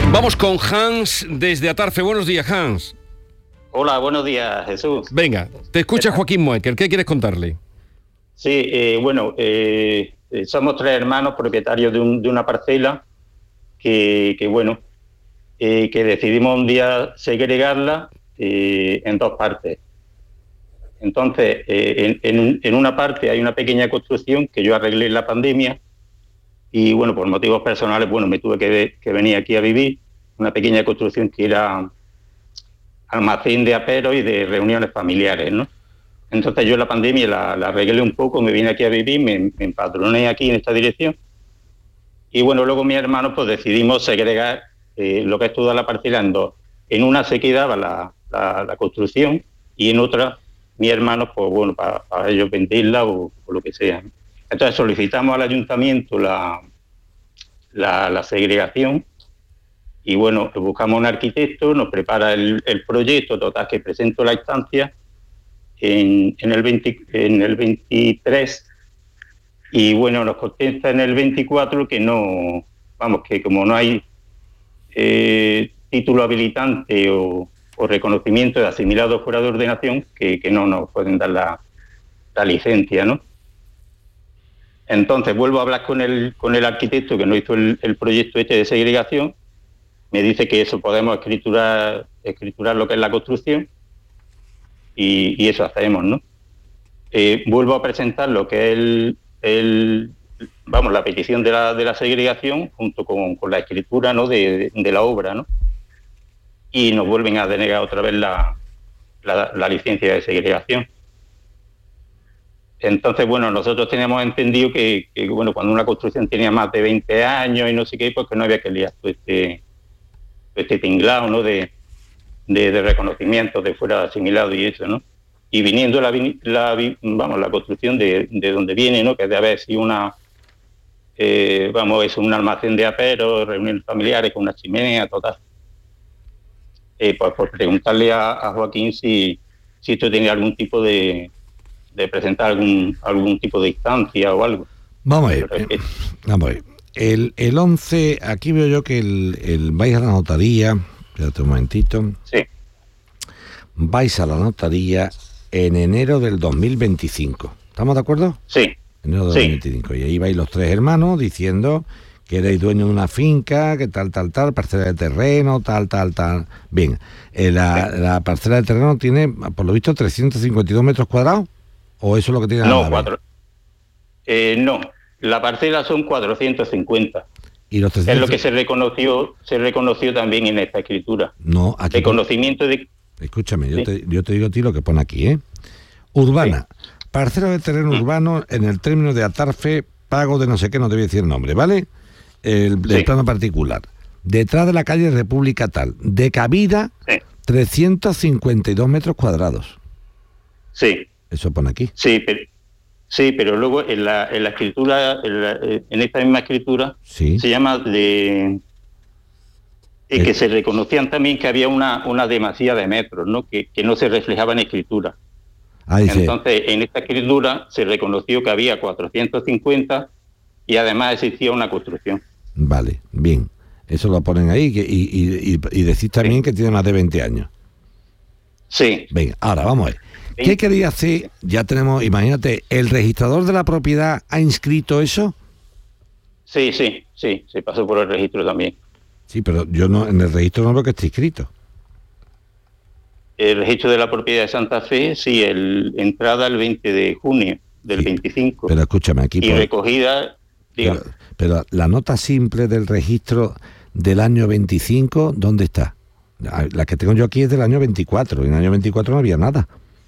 Vamos con Hans desde Atarfe. Buenos días, Hans. Hola, buenos días, Jesús. Venga, te escucha Joaquín Moecker. ¿Qué quieres contarle? Sí, somos 3 hermanos propietarios de una parcela que decidimos un día segregarla en 2 partes. Entonces, en una parte hay una pequeña construcción que yo arreglé en la pandemia y, bueno, por motivos personales, me tuve que venir aquí a vivir. Una pequeña construcción que era almacén de aperos y de reuniones familiares, ¿no? Entonces yo en la pandemia la arreglé un poco, me vine aquí a vivir, me empadroné aquí en esta dirección. Y bueno, luego mis hermanos pues decidimos segregar lo que es toda la parcela en 2. En una se quedaba la construcción y en otra mis hermanos, pues bueno, para ellos venderla o lo que sea. Entonces solicitamos al ayuntamiento la segregación y bueno, buscamos un arquitecto, nos prepara el proyecto, total que presento la instancia en el 23 y bueno, nos contesta en el 24 que no, que como no hay título habilitante o reconocimiento de asimilado fuera de ordenación, que no nos pueden dar la licencia, ¿no? Entonces vuelvo a hablar con el arquitecto que nos hizo el proyecto de segregación, me dice que eso podemos escriturar lo que es la construcción y eso hacemos, ¿no? Vuelvo a presentar lo que es la petición de la segregación junto con la escritura, ¿no? de la obra, ¿no? Y nos vuelven a denegar otra vez la licencia de segregación. Entonces, bueno, nosotros teníamos entendido que cuando una construcción tenía más de 20 años y no sé qué, pues que no había que liar todo este tinglado, ¿no? de reconocimiento de fuera asimilado y eso, ¿no? Y viniendo la construcción de donde viene, ¿no? Que debe haber sido es un almacén de aperos, reuniones familiares con una chimenea, total. Pues por preguntarle a Joaquín si esto tenía algún tipo de presentar algún tipo de instancia o algo. Vamos a ver. El 11, aquí veo yo que el vais a la notaría, espérate un momentito. Sí. Vais a la notaría en enero del 2025. ¿Estamos de acuerdo? Sí. Enero del 2025. Y ahí vais los 3 hermanos diciendo que erais dueño de una finca, que tal, parcela de terreno, tal. Bien, la parcela de terreno tiene, por lo visto, 352 metros cuadrados, ¿o eso es lo que tiene? No, 4. No, la parcela son 450. ¿Y los 300? Es lo que se reconoció también en esta escritura. No, aquí reconocimiento de... Escúchame, ¿sí? yo te digo a ti lo que pone aquí, Urbana, sí. Parcela de terreno urbano en el término de Atarfe, pago de no sé qué, no te voy a decir el nombre, ¿vale? El plano particular. Detrás de la calle República tal, de cabida, 352 metros cuadrados. Sí. Eso pone aquí. Sí, pero luego en la escritura, en esta misma escritura, se llama que se reconocían también que había una demasía de metros, ¿no? Que no se reflejaba en escritura. Entonces, en esta escritura se reconoció que había 450 y además existía una construcción. Vale, bien. Eso lo ponen ahí y decís también que tiene más de 20 años. Sí. Venga, ahora vamos a ver. ¿Qué quería hacer? Ya tenemos, imagínate, ¿el registrador de la propiedad ha inscrito eso? Sí, se pasó por el registro también. Sí, pero yo no, en el registro no veo que esté inscrito. El registro de la propiedad de Santa Fe, sí, entrada el 20 de junio del 25. Pero escúchame aquí. Y recogida... Pero la nota simple del registro del año 25, ¿dónde está? La que tengo yo aquí es del año 24. En el año 24 no había nada.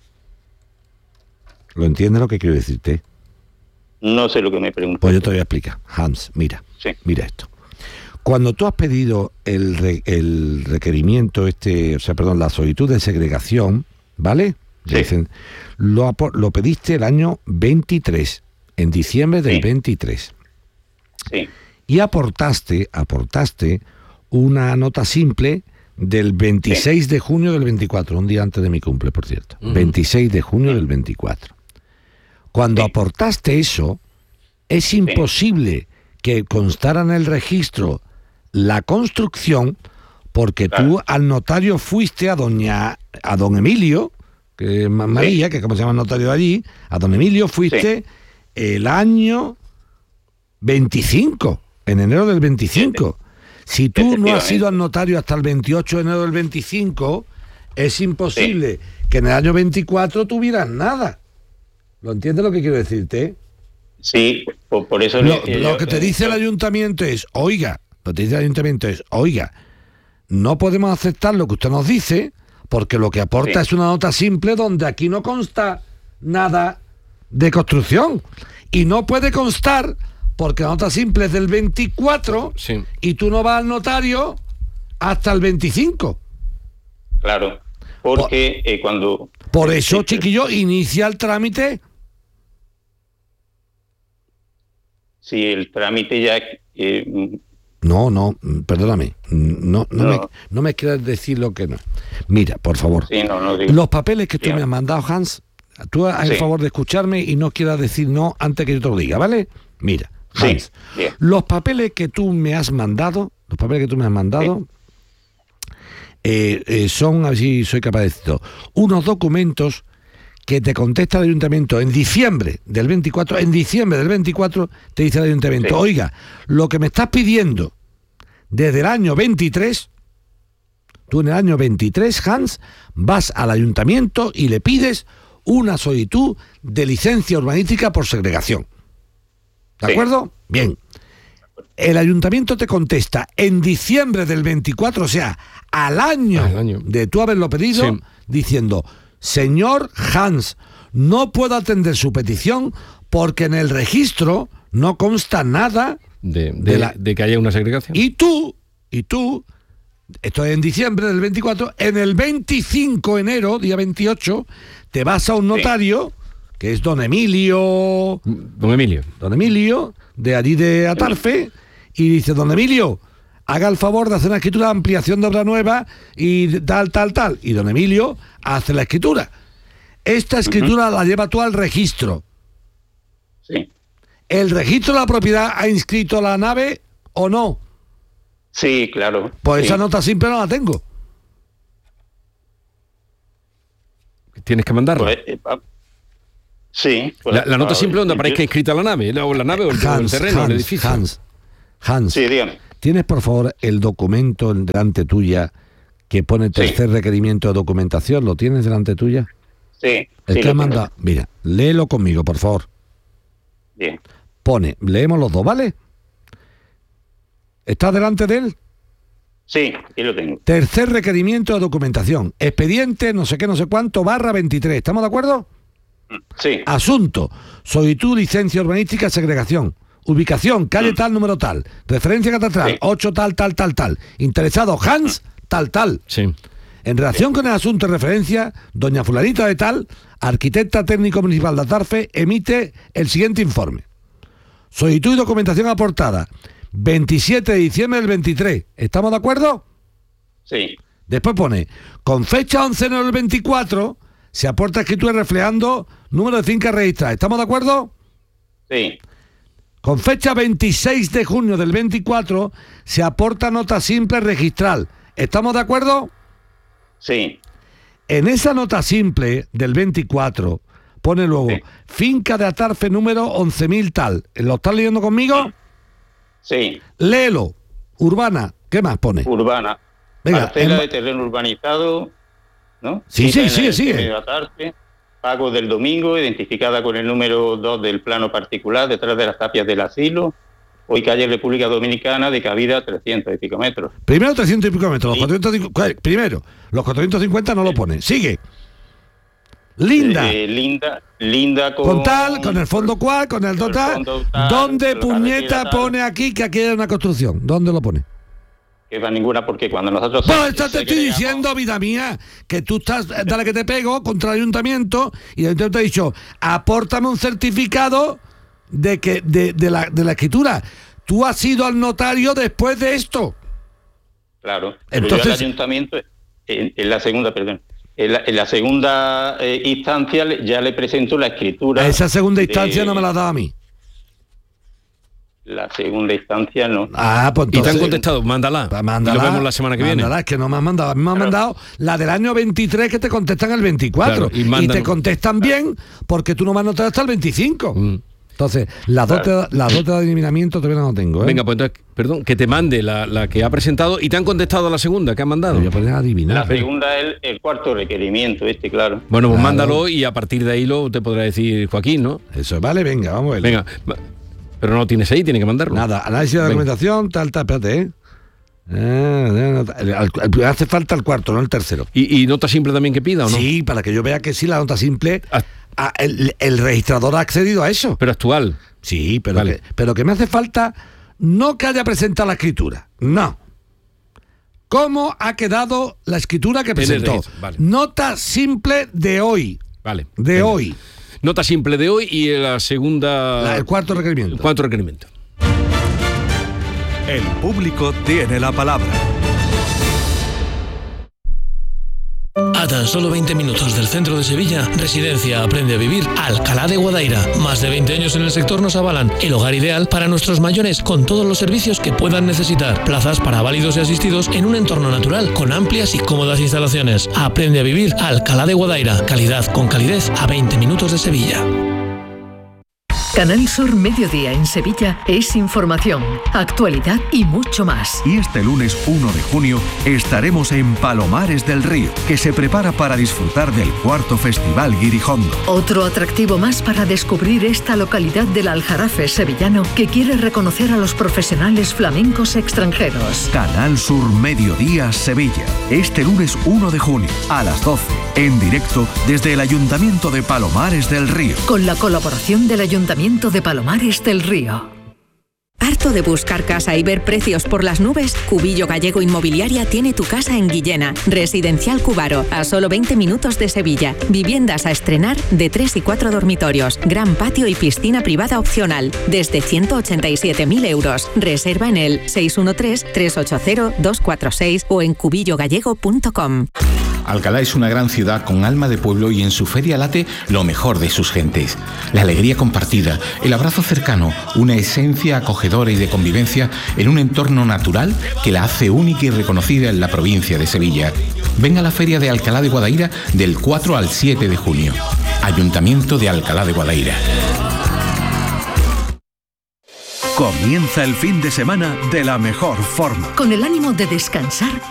¿Lo entiendes lo que quiero decirte? No sé lo que me preguntas. Pues yo te voy a explicar. Hans, mira esto. Cuando tú has pedido el requerimiento, la solicitud de segregación, ¿vale? Sí. Dicen, lo pediste el año 23, en diciembre del 23. Sí. Y aportaste una nota simple del 26 de junio del 24, un día antes de mi cumple, por cierto. 26 de junio del 24. Cuando aportaste eso, es imposible que constara en el registro la construcción, porque tú al notario fuiste a don Emilio, que es María, que es como se llama el notario de allí, a don Emilio fuiste el año 25, en enero del 25. Si tú no has ido al notario hasta el 28 de enero del 25, es imposible que en el año 24 tuvieras nada. ¿Lo entiendes lo que quiero decirte? Sí, por eso... Lo que te dice el ayuntamiento es, oiga, no podemos aceptar lo que usted nos dice, porque lo que aporta es una nota simple donde aquí no consta nada de construcción. Y no puede constar porque la nota simple es del 24 y tú no vas al notario hasta el 25. Claro, porque cuando... Por eso, chiquillo, inicia el trámite. Sí, el trámite ya... No, perdóname. No me quieras decir lo que no. Mira, por favor. Sí, no digo. Los papeles que tú me has mandado, Hans, tú haz el favor de escucharme y no quieras decir no antes que yo te lo diga, ¿vale? Mira, Hans, los papeles que tú me has mandado, son, a ver si soy capaz de decirlo, unos documentos que te contesta el ayuntamiento en diciembre del 24, te dice el ayuntamiento, oiga, lo que me estás pidiendo desde el año 23, tú en el año 23, Hans, vas al ayuntamiento y le pides una solicitud de licencia urbanística por segregación. ¿De acuerdo? Bien. El ayuntamiento te contesta en diciembre del 24, o sea, al año de tú haberlo pedido, diciendo, señor Hans, no puedo atender su petición porque en el registro no consta nada de que haya una segregación. Y tú, esto es en diciembre del 24, en el 25 de enero, día 28, te vas a un notario, que es don Emilio, de allí de Atarfe, y dice, don Emilio, haga el favor de hacer una escritura de ampliación de obra nueva y tal. Y don Emilio hace la escritura. Esta escritura la lleva tú al registro. Sí. ¿El registro de la propiedad ha inscrito la nave o no? Sí, claro. Pues esa nota simple no la tengo. Tienes que mandarla. Sí. Pues, la nota simple donde aparezca inscrita la nave o el terreno, el edificio. Hans, sí, dígame. ¿Tienes por favor el documento delante tuya que pone tercer requerimiento de documentación? ¿Lo tienes delante tuya? Sí. El que manda, mira, léelo conmigo, por favor. Bien. Leemos los dos, ¿vale? ¿Estás delante de él? Sí, aquí lo tengo. Tercer requerimiento de documentación. Expediente no sé qué, no sé cuánto, /23. ¿Estamos de acuerdo? Sí. Asunto. Solicitud, licencia urbanística, segregación. Ubicación, calle tal, número tal. Referencia catastral, 8 tal. Interesado, Hans, tal. Sí. En relación con el asunto de referencia, doña fulanita de tal, arquitecta técnico municipal de Atarfe, emite el siguiente informe. Solicitud y documentación aportada. 27 de diciembre del 23. ¿Estamos de acuerdo? Sí. Después pone, con fecha 11 de enero del 24, se aporta escritura reflejando número de fincas registradas. ¿Estamos de acuerdo? Sí. Con fecha 26 de junio del 24, se aporta nota simple registral. ¿Estamos de acuerdo? Sí. En esa nota simple del 24, pone luego, finca de Atarfe número 11.000 tal. ¿Lo estás leyendo conmigo? Sí. Léelo. Urbana. ¿Qué más pone? Urbana. Venga, parcela de terreno urbanizado, ¿no? Sí, sigue. Pago del domingo, identificada con el número 2 del plano particular, detrás de las tapias del asilo. Hoy calle República Dominicana, de cabida 300 y pico metros. Primero 300 y pico metros. Primero, los 450 no lo pone. Sigue. Linda. Linda con tal, con el fondo cual, con el total. ¿Dónde puñeta pone aquí que aquí hay una construcción? ¿Dónde lo pone? Que va ninguna, porque cuando nosotros... Pues te estoy diciendo, vida mía, que tú estás, dale que te pego contra el ayuntamiento, y el ayuntamiento te ha dicho, apórtame un certificado de la escritura. Tú has ido al notario después de esto. Claro. Entonces, yo al ayuntamiento, en la segunda instancia ya le presento la escritura. Esa segunda instancia no me la da a mí. La segunda instancia no. Pues entonces, ¿y te han contestado? Mándala. Mándala. Y lo vemos la semana que viene. Es que no me han mandado. A mí me han mandado la del año 23 que te contestan el 24. Claro, y te contestan bien porque tú no vas a notar hasta el 25. Entonces, las dos de adivinamiento todavía no tengo. Venga, pues entonces, perdón, que te mande la que ha presentado y te han contestado la segunda que han mandado. Voy a poner a adivinar. La segunda es el cuarto requerimiento, claro. Bueno, pues Claro. mándalo y a partir de ahí lo te podrá decir Joaquín, ¿no? Eso, vale, venga, vamos a ver. Venga, pero no lo tienes ahí, tiene que mandarlo. Nada, análisis de la documentación, tal, espérate, hace falta el cuarto, no el tercero. ¿Y nota simple también que pida o no? Sí, para que yo vea que sí, la nota simple, el registrador ha accedido a eso. Pero actual. Sí, pero, Vale. pero que me hace falta no que haya presentado la escritura, no. ¿Cómo ha quedado la escritura que presentó? Vale. Nota simple de hoy. Vale. De Venga. hoy. Nota simple de hoy y la segunda... El cuarto requerimiento. El cuarto requerimiento. El público tiene la palabra. A tan solo 20 minutos del centro de Sevilla, Residencia Aprende a Vivir Alcalá de Guadaira. Más de 20 años en el sector nos avalan. El hogar ideal para nuestros mayores con todos los servicios que puedan necesitar. Plazas para válidos y asistidos en un entorno natural con amplias y cómodas instalaciones. Aprende a Vivir Alcalá de Guadaira. Calidad con calidez a 20 minutos de Sevilla. Canal Sur Mediodía en Sevilla es información, actualidad y mucho más. Y este lunes 1 de junio estaremos en Palomares del Río, que se prepara para disfrutar del cuarto Festival Guirijondo. Otro atractivo más para descubrir esta localidad del Aljarafe sevillano que quiere reconocer a los profesionales flamencos extranjeros. Canal Sur Mediodía Sevilla, este lunes 1 de junio a las 12, en directo desde el Ayuntamiento de Palomares del Río. Con la colaboración del Ayuntamiento de Palomares del Río. ¿Harto de buscar casa y ver precios por las nubes? Cubillo Gallego Inmobiliaria tiene tu casa en Guillena. Residencial Cubaro, a solo 20 minutos de Sevilla. Viviendas a estrenar de 3 y 4 dormitorios. Gran patio y piscina privada opcional. Desde 187.000 euros. Reserva en el 613-380-246 o en cubillogallego.com. Alcalá es una gran ciudad con alma de pueblo y en su feria late lo mejor de sus gentes. La alegría compartida, el abrazo cercano, una esencia acogedora y de convivencia en un entorno natural que la hace única y reconocida en la provincia de Sevilla. Ven a la feria de Alcalá de Guadaira del 4 al 7 de junio. Ayuntamiento de Alcalá de Guadaira. Comienza el fin de semana de la mejor forma. Con el ánimo de descansar